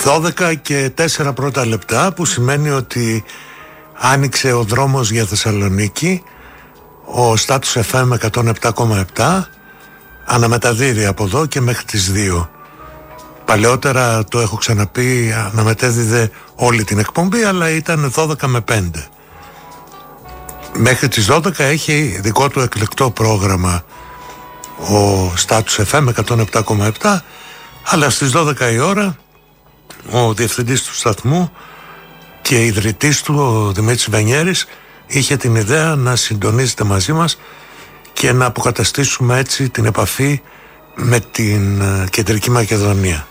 12 και 4 πρώτα λεπτά, που σημαίνει ότι άνοιξε ο δρόμος για Θεσσαλονίκη. Ο Status FM 107,7 αναμεταδίδει από εδώ και μέχρι τις 2. Παλαιότερα, το έχω ξαναπεί, αναμετέδιδε όλη την εκπομπή, αλλά ήταν 12 με 5. Μέχρι τις 12 έχει δικό του εκλεκτό πρόγραμμα ο Status FM 107,7, αλλά στις 12 η ώρα ο διευθυντής του σταθμού και ιδρυτής του, ο Δημήτρης Βενιέρης, είχε την ιδέα να συντονίζεται μαζί μας και να αποκαταστήσουμε έτσι την επαφή με την Κεντρική Μακεδονία.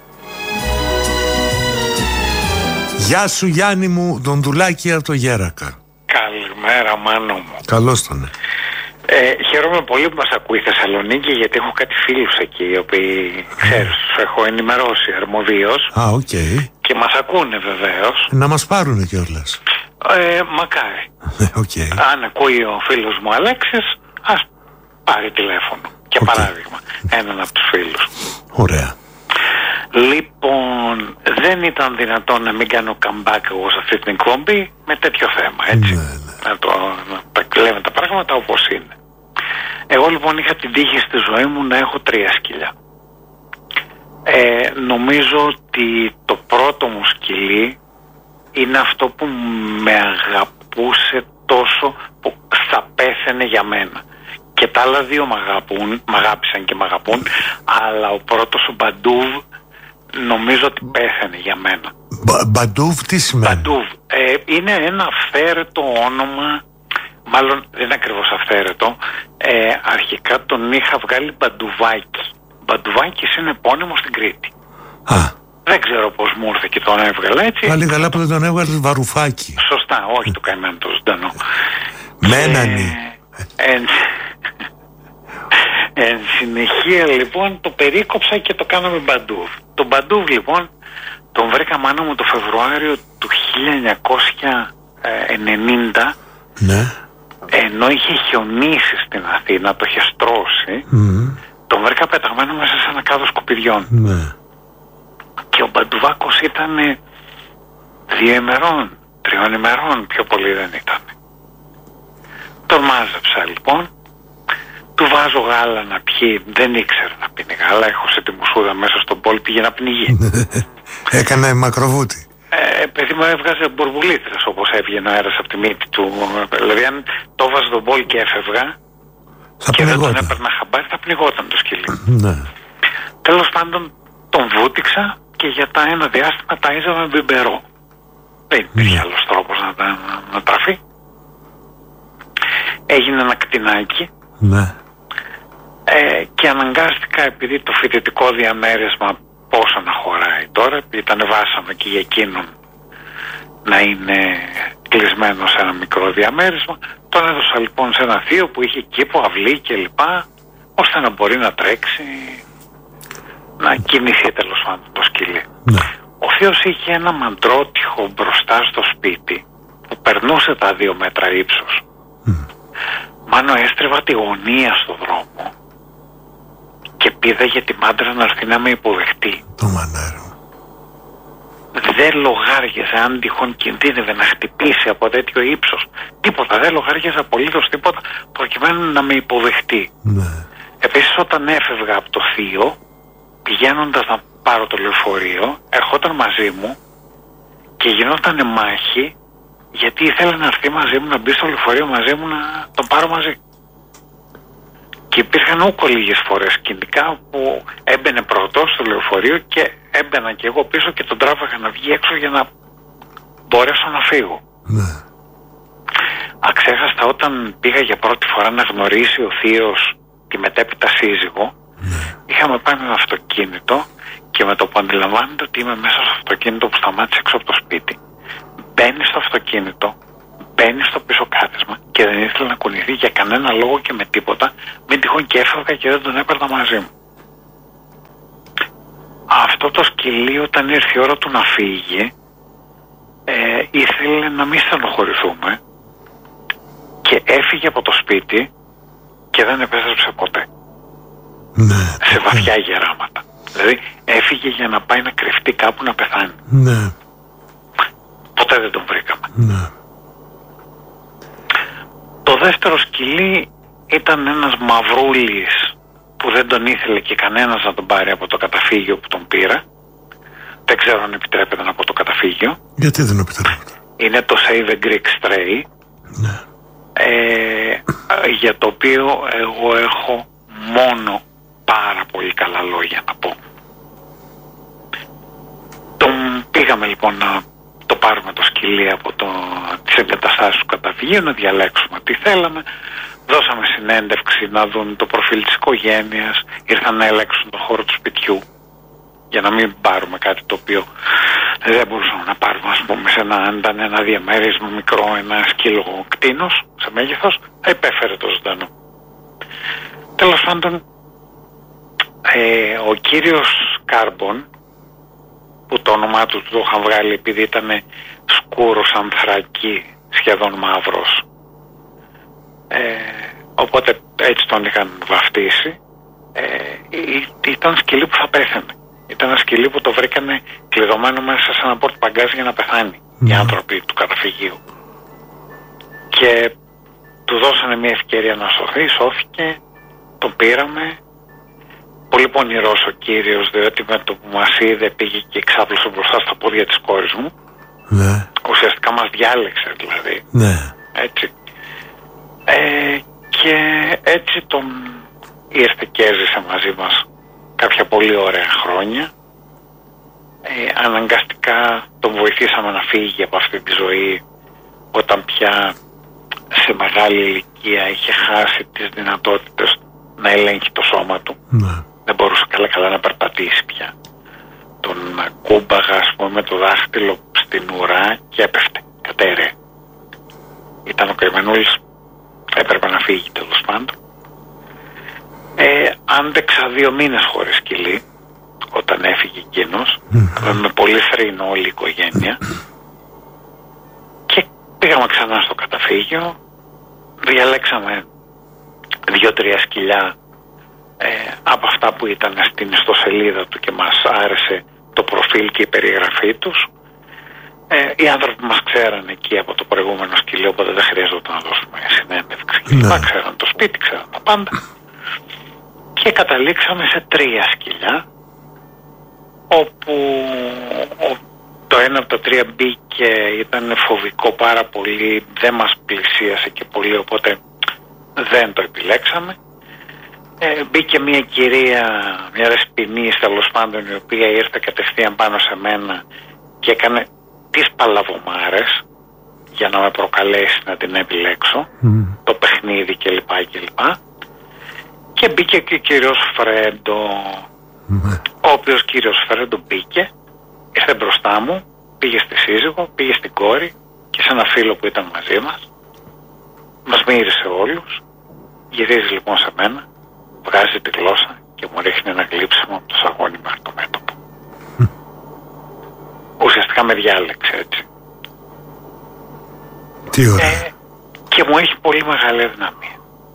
Γεια σου Γιάννη μου, Δονδουλάκη από το Γέρακα. Καλημέρα Μάνο μου. Καλώς τον. Χαίρομαι πολύ που μας ακούει η Θεσσαλονίκη, γιατί έχω κάτι φίλους εκεί, οι οποίοι, ξέρεις, τους έχω ενημερώσει αρμοδίως. Οκ. Και μας ακούνε βεβαίως. Να μας πάρουνε κιόλας. Μακάρι. Okay. Αν ακούει ο φίλος μου Αλέξης, ας πάρει τηλέφωνο. Και παράδειγμα, έναν από τους φίλους. Ωραία. Λοιπόν, δεν ήταν δυνατόν να μην κάνω comeback εγώ σε αυτή την εκπομπή με τέτοιο θέμα, έτσι. Ναι. Να τα λέμε τα πράγματα όπως είναι. Εγώ λοιπόν είχα την τύχη στη ζωή μου να έχω 3 σκυλιά. Νομίζω ότι το πρώτο μου σκυλί είναι αυτό που με αγαπούσε τόσο που θα πέθαινε για μένα. Και τα άλλα δύο μ' αγάπησαν και μ' αγαπούν, αλλά ο πρώτος, ο Μπαντούβ, νομίζω ότι πέθανε για μένα. Μπαντούβ τι σημαίνει? Μπαντούβ είναι ένα αυθαίρετο όνομα, μάλλον δεν είναι ακριβώς αυθαίρετο. Αρχικά τον είχα βγάλει Μπαντουβάκη. Μπαντουβάκης είναι επώνυμο στην Κρήτη. Δεν ξέρω πώς μου ήρθε και τον έβγαλα έτσι. Πάλι καλά που δεν τον έβγαλε Βαρουφάκη. Σωστά, όχι το καημένο το ζωντανό. Μένανη. Εν συνεχεία λοιπόν το περίκοψα και το κάναμε Μπαντούβ. Τον Μπαντούβ λοιπόν τον βρήκα μάνα μου το Φεβρουάριο του 1990. Ναι. Ενώ είχε χιονίσει στην Αθήνα, το είχε στρώσει. Τον βρήκα πεταγμένο μέσα σε ένα κάδο σκουπιδιών. Ναι. Και ο Μπαντουβάκος ήταν 2 ημερών, 3 ημερών, πιο πολύ δεν ήταν. Τον μάζεψα λοιπόν, του βάζω γάλα να πιει, δεν ήξερε να πίνει γάλα, έχω σε τη μουσούδα μέσα στον πόλ, πήγε να πνιγεί. Έκανε μακροβούτι. Παιδί μου έβγαζε μπορβουλίτρες όπως έβγαινε ο αέρας από τη μύτη του, δηλαδή αν το βάζε τον πόλ και έφευγα και δεν τον έπαιρνα χαμπάρι, θα πνιγόταν το σκυλί. Ναι. Τέλος πάντων τον βούτυξα και για ένα διάστημα ταΐζα με μπιμπερό. Δεν υπήρχε άλλος τρόπος να τραφεί. Έγινε ένα κτηνάκι. Ναι. Και αναγκάστηκα, επειδή το φοιτητικό διαμέρισμα πόσο να χωράει τώρα, ήταν βάσανο και για εκείνον να είναι κλεισμένο σε ένα μικρό διαμέρισμα, τον έδωσα λοιπόν σε ένα θείο που είχε κήπο, αυλή κλπ, ώστε να μπορεί να τρέξει, να κινηθεί τέλος πάντων το σκυλί. Ναι. Ο θείος είχε ένα μαντρότυχο μπροστά στο σπίτι που περνούσε τα 2 μέτρα ύψος. Μάνο έστρεβα τη γωνία στο δρόμο και πήδαγε τη μάντρα να έρθει να με υποδεχτεί. Το μανέρο. Δεν λογάριαζε αν τυχόν κινδύνευε να χτυπήσει από τέτοιο ύψος. Τίποτα, δεν λογάριαζε απολύτως τίποτα προκειμένου να με υποδεχτεί. Ναι. Επίσης όταν έφευγα από το θείο, πηγαίνοντας να πάρω το λεωφορείο, ερχόταν μαζί μου και γινόταν μάχη, γιατί ήθελε να έρθει μαζί μου, να μπει στο λεωφορείο μαζί μου, να τον πάρω μαζί. Και υπήρχαν ούκο λίγες φορές σκηνικά που έμπαινε πρώτος στο λεωφορείο και έμπαινα και εγώ πίσω και τον τράβαγα να βγει έξω για να μπορέσω να φύγω. Ναι. Αξέχαστα όταν πήγα για πρώτη φορά να γνωρίσει ο θείος τη μετέπειτα σύζυγο, είχαμε πάει με ένα αυτοκίνητο και με το που αντιλαμβάνεται ότι είμαι μέσα στο αυτοκίνητο που σταμάτησε έξω από το σπίτι, μπαίνει στο αυτοκίνητο, μπαίνει στο πίσω κάθισμα και δεν ήθελε να κουνηθεί για κανένα λόγο και με τίποτα, μην τυχόν και έφευγα και δεν τον έπαιρνα μαζί μου. Αυτό το σκυλί όταν ήρθε η ώρα του να φύγει, ήθελε να μην στενοχωρηθούμε και έφυγε από το σπίτι και δεν επέστρεψε ποτέ. Ναι. Σε βαθιά γεράματα. Δηλαδή έφυγε για να πάει να κρυφτεί κάπου να πεθάνει. Ναι. Ποτέ δεν τον βρήκαμε. Ναι. Το δεύτερο σκυλί ήταν ένας μαυρούλης που δεν τον ήθελε και κανένας να τον πάρει από το καταφύγιο που τον πήρα. Δεν ξέρω αν επιτρέπεται να πω το καταφύγιο. Γιατί δεν επιτρέπεται? Είναι το Save a Greek Stray. Ναι. Για το οποίο εγώ έχω μόνο πάρα πολύ καλά λόγια να πω. Τον πήγαμε λοιπόν να το πάρουμε το σκυλί από τις εγκαταστάσεις του καταφυγείου, να διαλέξουμε τι θέλαμε. Δώσαμε συνέντευξη να δουν το προφίλ της οικογένειας, ήρθαν να ελέγξουν το χώρο του σπιτιού για να μην πάρουμε κάτι το οποίο δεν μπορούσαμε να πάρουμε. Ας πούμε, αν ήταν ένα διαμέρισμα μικρό, ένα σκύλο κτήνος σε μέγεθος, θα υπέφερε το ζωντανό. Τέλος πάντων, ο κύριος Κάρμπον, που το όνομά του το είχαν βγάλει επειδή ήταν σκούρος ανθρακί, σχεδόν μαύρος, οπότε έτσι τον είχαν βαφτίσει, ήταν σκυλί που θα πέθανε. Ήταν ένα σκυλί που το βρήκανε κλειδωμένο μέσα σε ένα πόρτ παγκάζ για να πεθάνει οι άνθρωποι του καταφυγείου. Και του δώσανε μια ευκαιρία να σωθεί, σώθηκε, τον πήραμε. Πολύ πονηρός ο κύριος, διότι με το που μας είδε πήγε και ξάπλωσε μπροστά στα πόδια της κόρης μου. Ναι. Ουσιαστικά μας διάλεξε δηλαδή. Ναι. Έτσι. Και έτσι τον ήρθε και έζησε μαζί μας κάποια πολύ ωραία χρόνια. Αναγκαστικά τον βοηθήσαμε να φύγει από αυτή τη ζωή όταν πια σε μεγάλη ηλικία είχε χάσει τις δυνατότητες να ελέγχει το σώμα του. Ναι. Δεν μπορούσε καλά να περπατήσει πια. Τον κούμπαγα, ας πούμε, με το δάχτυλο στην ουρά και έπεφτε, κατέρεε. Ήταν ο καημενούλης, έπρεπε να φύγει τέλος πάντων. Άντεξα 2 μήνες χωρίς σκυλί όταν έφυγε εκείνος, με πολύ θρήνο όλη η οικογένεια, και πήγαμε ξανά στο καταφύγιο, διαλέξαμε 2-3 σκυλιά από αυτά που ήταν στην ιστοσελίδα του και μας άρεσε το προφίλ και η περιγραφή τους. Οι άνθρωποι μας ξέραν εκεί από το προηγούμενο σκυλί, οπότε δεν χρειαζόταν να δώσουμε συνέντευξη. Ξέραν το σπίτι, ξέραν τα πάντα. Και καταλήξαμε σε 3 σκυλιά, όπου το ένα από τα 3 μπήκε, ήταν φοβικό πάρα πολύ, δεν μας πλησίασε και πολύ, οπότε δεν το επιλέξαμε. Μπήκε μια κυρία, μια δεσποινής τέλος πάντων, η οποία ήρθε κατευθείαν πάνω σε μένα και έκανε τις παλαβομάρες για να με προκαλέσει να την επιλέξω, το παιχνίδι κλπ. Και μπήκε και ο κύριος Φρέντο, ο οποίος κύριος Φρέντο μπήκε, ήρθε μπροστά μου, πήγε στη σύζυγο, πήγε στην κόρη και σε ένα φίλο που ήταν μαζί μας. Μας μύρισε όλους, γυρίζει λοιπόν σε μένα, βγάζει τη γλώσσα και μου ρίχνει ένα γλύψιμο από το σαγόνι μέχρι το μέτωπο. Ουσιαστικά με διάλεξε έτσι. Τι ωραία. Και μου έχει πολύ μεγάλη αδυναμία.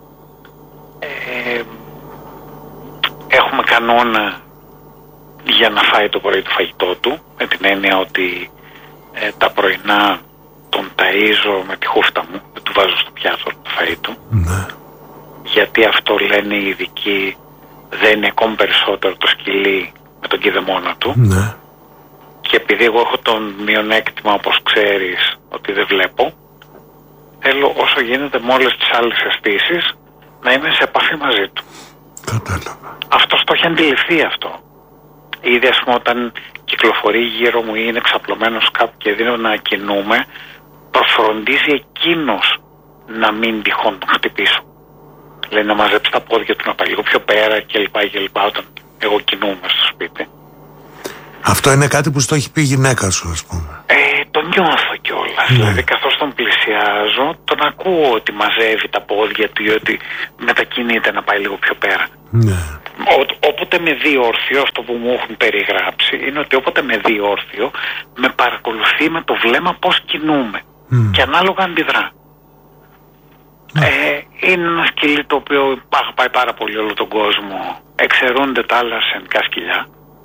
Έχουμε κανόνα για να φάει το πρωί το φαγητό του, με την έννοια ότι τα πρωινά τον ταΐζω με τη χούφτα μου, δεν του βάζω στο πιάτο το φαΐ του. Ναι. Γιατί αυτό λένε οι ειδικοί, δεν είναι ακόμη περισσότερο το σκυλί με τον κηδεμόνα του. Ναι. Και επειδή εγώ έχω τον μειονέκτημα, όπως ξέρεις, ότι δεν βλέπω, θέλω όσο γίνεται με όλες τις άλλες αισθήσεις να είμαι σε επαφή μαζί του. Κατάλαβα. Αυτός το έχει αντιληφθεί αυτό. Ήδη ας πούμε όταν κυκλοφορεί γύρω μου ή είναι ξαπλωμένος κάπου και δίνω να κινούμε, προφροντίζει εκείνος να μην τυχόν τον χτυπήσω. Λέει να μαζέψει τα πόδια του, να πάει λίγο πιο πέρα κλπ. Όταν εγώ κινούμαι στο σπίτι. Αυτό είναι κάτι που στο έχει πει η γυναίκα σου, ας πούμε. Το νιώθω κιόλας. Δηλαδή καθώς τον πλησιάζω, τον ακούω ότι μαζεύει τα πόδια του ή ότι μετακινείται να πάει λίγο πιο πέρα. Ναι. Όποτε με δει όρθιο, αυτό που μου έχουν περιγράψει είναι ότι όποτε με δει όρθιο, με παρακολουθεί με το βλέμμα πώς κινούμε και ανάλογα αντιδρά. Είναι ένα σκυλί το οποίο αγαπάει πάρα πολύ όλο τον κόσμο. Εξαιρούνται τα άλλα αρσενικά σκυλιά.